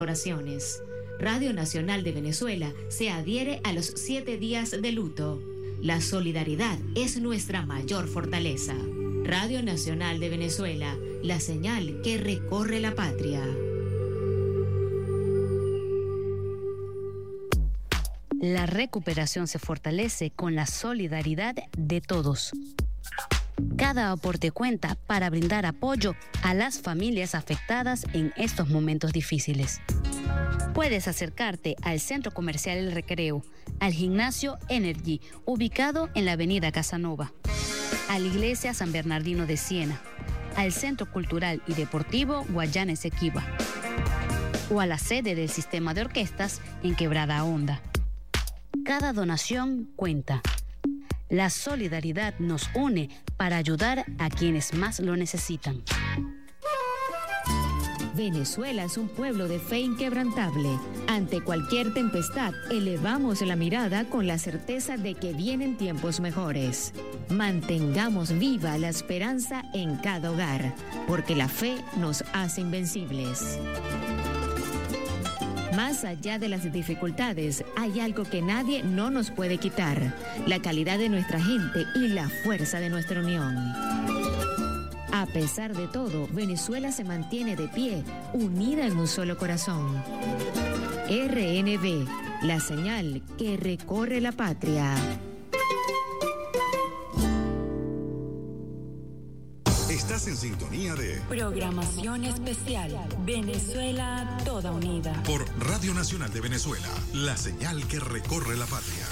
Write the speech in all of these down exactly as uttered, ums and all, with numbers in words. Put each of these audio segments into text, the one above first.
Oraciones. Radio Nacional de Venezuela se adhiere a los siete días de luto. La solidaridad es nuestra mayor fortaleza. Radio Nacional de Venezuela, la señal que recorre la patria. La recuperación se fortalece con la solidaridad de todos. Cada aporte cuenta para brindar apoyo a las familias afectadas en estos momentos difíciles. Puedes acercarte al Centro Comercial El Recreo, al Gimnasio Energy, ubicado en la Avenida Casanova, a la Iglesia San Bernardino de Siena, al Centro Cultural y Deportivo Guayana Esequiba, o a la sede del Sistema de Orquestas en Quebrada Honda. Cada donación cuenta. La solidaridad nos une para ayudar a quienes más lo necesitan. Venezuela es un pueblo de fe inquebrantable. Ante cualquier tempestad, elevamos la mirada con la certeza de que vienen tiempos mejores. Mantengamos viva la esperanza en cada hogar, porque la fe nos hace invencibles. Más allá de las dificultades, hay algo que nadie no nos puede quitar: la calidad de nuestra gente y la fuerza de nuestra unión. A pesar de todo, Venezuela se mantiene de pie, unida en un solo corazón. R N V, la señal que recorre la patria. Estás en sintonía de Programación Especial Venezuela Toda Unida por Radio Nacional de Venezuela, la señal que recorre la patria.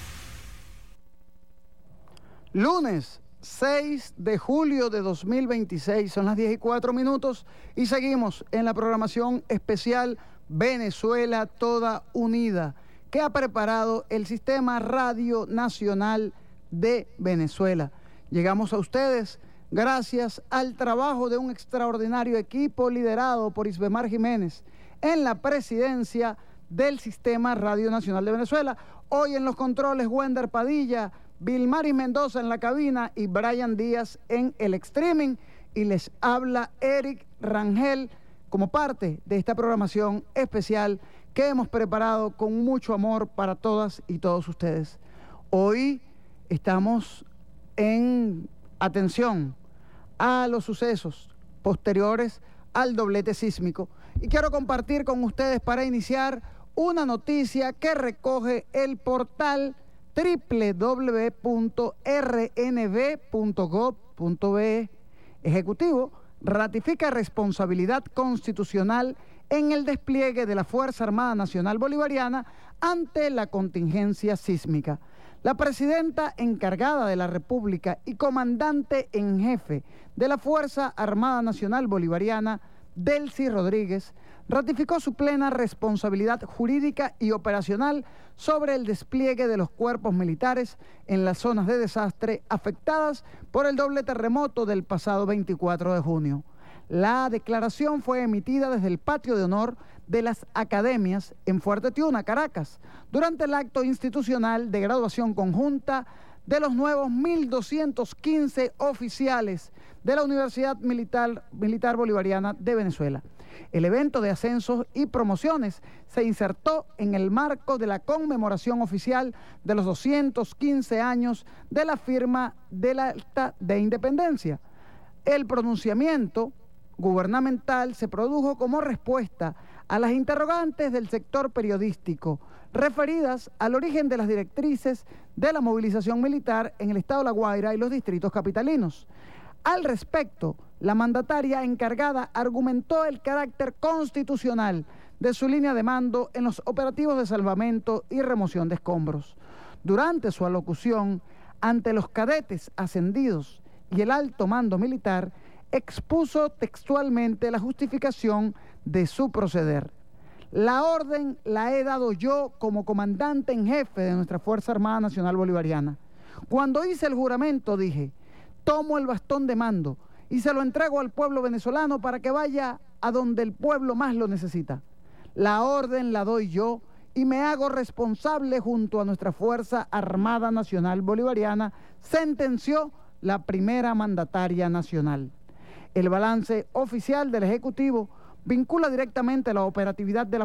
Lunes seis de julio de dos mil veintiséis, son las diez y cuatro minutos y seguimos en la programación especial Venezuela Toda Unida que ha preparado el Sistema Radio Nacional de Venezuela. Llegamos a ustedes gracias al trabajo de un extraordinario equipo liderado por Isbemar Jiménez en la presidencia del Sistema Radio Nacional de Venezuela. Hoy en los controles, Wender Padilla, Vilmaris Mendoza en la cabina y Brian Díaz en el streaming. Y les habla Eric Rangel como parte de esta programación especial que hemos preparado con mucho amor para todas y todos ustedes. Hoy estamos en atención a los sucesos posteriores al doblete sísmico y quiero compartir con ustedes para iniciar una noticia que recoge el portal doble u doble u doble u punto r n v punto gov punto be. Ejecutivo ratifica responsabilidad constitucional en el despliegue de la Fuerza Armada Nacional Bolivariana ante la contingencia sísmica. La presidenta encargada de la República y comandante en jefe de la Fuerza Armada Nacional Bolivariana, Delcy Rodríguez, ratificó su plena responsabilidad jurídica y operacional sobre el despliegue de los cuerpos militares en las zonas de desastre afectadas por el doble terremoto del pasado veinticuatro de junio. La declaración fue emitida desde el patio de honor de las academias en Fuerte Tiuna, Caracas, durante el acto institucional de graduación conjunta de los nuevos mil doscientos quince oficiales de la Universidad Militar, Militar Bolivariana de Venezuela. El evento de ascensos y promociones se insertó en el marco de la conmemoración oficial de los doscientos quince años de la firma del Acta de Independencia. El pronunciamiento gubernamental se produjo como respuesta a las interrogantes del sector periodístico referidas al origen de las directrices de la movilización militar en el estado de La Guaira y los distritos capitalinos. Al respecto, la mandataria encargada argumentó el carácter constitucional de su línea de mando en los operativos de salvamento y remoción de escombros. Durante su alocución ante los cadetes ascendidos y el alto mando militar, expuso textualmente la justificación de su proceder. La orden la he dado yo como comandante en jefe de nuestra Fuerza Armada Nacional Bolivariana. Cuando hice el juramento dije, tomo el bastón de mando y se lo entrego al pueblo venezolano para que vaya a donde el pueblo más lo necesita. La orden la doy yo y me hago responsable junto a nuestra Fuerza Armada Nacional Bolivariana, sentenció la primera mandataria nacional. El balance oficial del Ejecutivo vincula directamente la operatividad de la